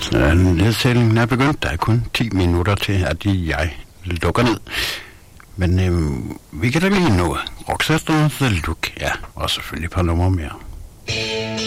Nedtællingen er begyndt. Der er kun 10 minutter til, at jeg lukker ned. Men vi kan da lige nå Roxette, The Look, ja, og selvfølgelig et par numre mere.